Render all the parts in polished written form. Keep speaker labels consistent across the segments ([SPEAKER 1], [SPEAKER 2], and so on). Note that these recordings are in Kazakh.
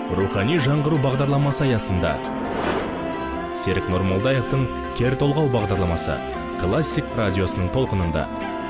[SPEAKER 1] Рухани жаңғыру бағдарламасы аясында Серік Нұрмолдаевтың Кер толғау бағдарламасы Классик радиосының толқынында.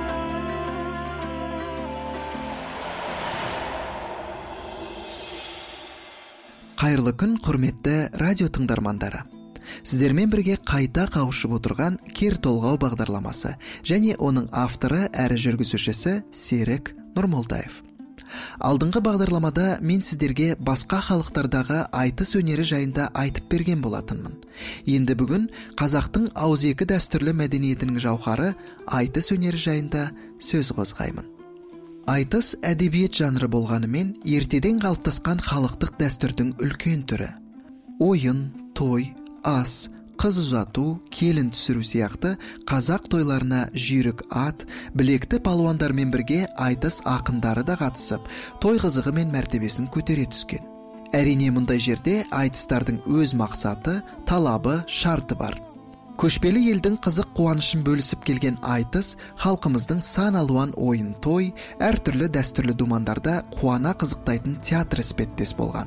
[SPEAKER 2] Қайырлы күн, құрметті радио тыңдармандары. Сіздермен бірге қайта қауышып отырған Кер толғау бағдарламасы және оның авторы әрі жүргізушісі Серік Нұрмолдаев. Алдыңғы бағдарламада мен сіздерге басқа халықтардағы айтыс өнері жайында айтып берген болатынмын. Енді бүгін қазақтың ауызекі дәстүрлі мәдениетінің жауһары айтыс өнері жайында сөз қозғаймын. Айтыс әдебиет жанры болғанымен ертеден қалыптасқан халықтық дәстүрдің үлкен түрі. Ойын, той, ас, қыз ұзату, келін түсіру сияқты қазақ тойларына жүйрік ат, білекті палуандармен бірге айтыс ақындары да қатысып, той қызығы мен мәртебесін көтере түскен. Әрине мұндай жерде айтыстардың өз мақсаты, талабы, шарты бар. Көшпелі елдің қызық қуанышын бөлісіп келген айтыс, халқымыздың сан алуан ойын той, әртүрлі дәстүрлі думандарда қуана қызықтайтын театр іспеттес болған.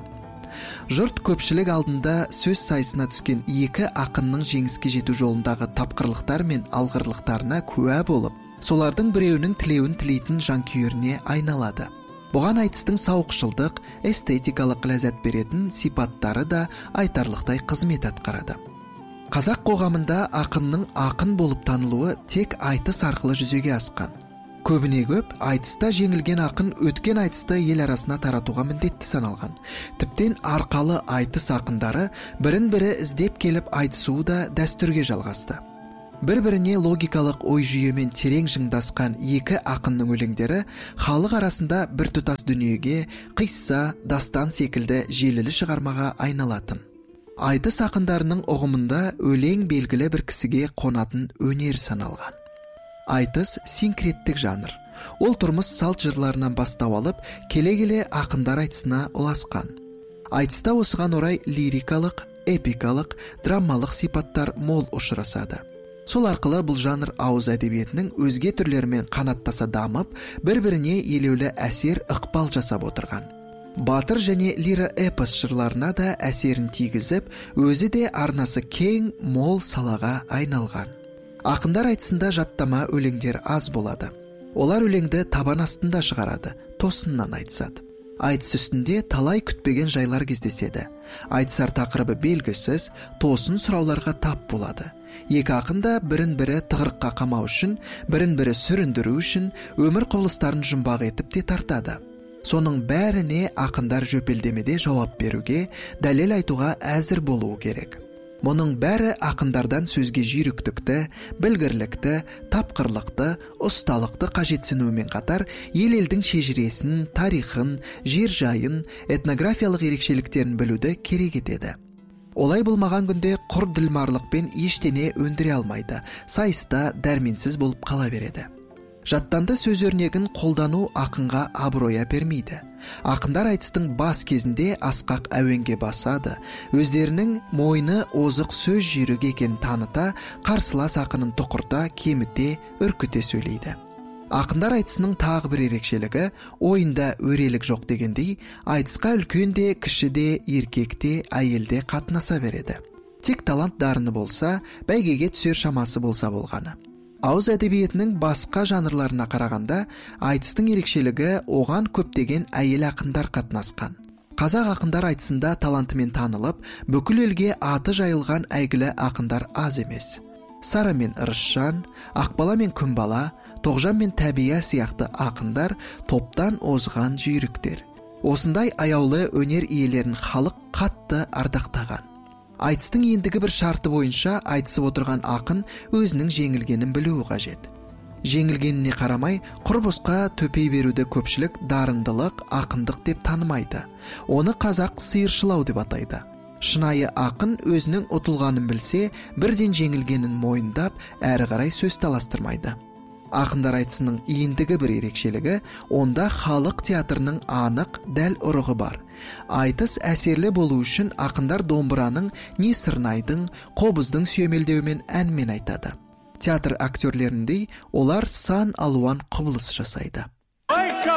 [SPEAKER 2] Жұрт көпшілік алдында сөз сайысына түскен екі ақынның жеңіске жету жолындағы тапқырлықтар мен алғырлықтарына куә болып, солардың біреуінің тілеуін тілейтін жанкүйеріне айналады. Бұған айтыстың сауықшылдық, эстетикалық ләззат беретін сипаттары да айтарлықтай қызмет атқарады. Қазақ қоғамында ақынның ақын болып танылуы тек айтыс арқылы жүзеге асқан. Көбіне көп айтыста жеңілген ақын өткен айтысты ел арасына таратуға міндетті саналған. Тіптен арқалы айтыс ақындары бірін-бірі іздеп келіп айтысуы да дәстүрге жалғасты. Бір-біріне логикалық ой жүйемен терең жыңдасқан екі ақынның өлеңдері халық арасында біртұтас дүниеге, қисса, дастан секілді желілі шығармаға айналатын. Айтыс ақындарының ұғымында өлең белгілі бір кісіге қонатын өнер саналған. Айтыс синкреттік жанр. Ол тұрмыс салт жырларынан бастау алып, келе-келе ақындар айтысына ұласқан. Айтыста осыған орай лирикалық, эпикалық, драмалық сипаттар мол ұшырасады. Сол арқылы бұл жанр ауыз әдебиетінің өзге түрлерімен қанаттаса дамып, бір-біріне елеулі әсер ықпал жасап отырған. Батыр және лира эпос жырларына да әсерін тигізіп, өзі де арнасы кең, мол салаға айналған. Ақындар айтысында жаттама өлеңдер аз болады. Олар өлеңді табан астында шығарады, тосыннан айтысады. Айтыс үстінде талай күтпеген жайлар кездеседі. Айтысар тақырыбы белгісіз, тосын сұрауларға тап болады. Екі ақын да бірін-бірі тығырыққа қамау үшін, бірін-бірі сүріндіру үшін өмір құбылыстарын жұмбақ етіп те тартады. Соның бәріне ақындар жөпелдемеде жауап беруге, дәлел айтуға әзір болуы керек. Мұның бәрі ақындардан сөзге жүйріктікті, білгірлікті, тапқырлықты, ұсталықты қажетсінуімен қатар ел-елдің шежіресін, тарихын, жер жайын, этнографиялық ерекшеліктерін білуді керек етеді. Олай болмаған күнде құр ділмарлықпен ештене өндіре алмайды, сайыста дәрменсіз болып қала береді. Жаттанды сөз өрнегін қолдану ақынға абырой әпермейді. Ақындар айтыстың бас кезінде асқақ әуенге басады, өздерінің мойны озық сөз жүйрік екенін таныта, қарсылас ақынын тұқырта, кеміте, үркіте сөйлейді. Ақындар айтысының тағы бір ерекшелігі, ойында өрелік жоқ дегендей, айтысқа үлкен де, кіші де, еркек те, әйел де қатынаса береді. Тек талант дарыны болса, бәйгеге түсер шамасы болса болғаны. Ауыз әдебиетінің басқа жанрларына қарағанда, айтыстың ерекшелігі оған көптеген әйел ақындар қатынасқан. Қазақ ақындар айтысында талантымен танылып, бүкіл елге аты жайылған әйгілі ақындар аз емес. Сара мен Ырысжан, Ақбала мен Күнбала, Тоғжан мен Тәбия сияқты ақындар топтан озған жүйріктер. Осындай аяулы өнер иелерін халық қатты ардақтаған. Айтыстың ендігі бір шарты бойынша айтысып отырған ақын өзінің жеңілгенін білуі қажет. Жеңілгеніне қарамай, құр босқа төпей беруді көпшілік дарындылық, ақындық деп танымайды. Оны қазақ сиыршылау деп атайды. Шынайы ақын өзінің ұтылғанын білсе, бірден жеңілгенін мойындап, әрі қарай сөз таластырмайды. Ақындар айтысының ендігі бір ерекшелігі, онда халық театрының анық, дәл ұрығы бар. Айтыс әсерлі болу үшін ақындар домбыраның, не сырнайдың, қобыздың сүйемелдеуімен әнмен айтады. Театр актерлеріндей олар сан алуан құбылыс жасайды.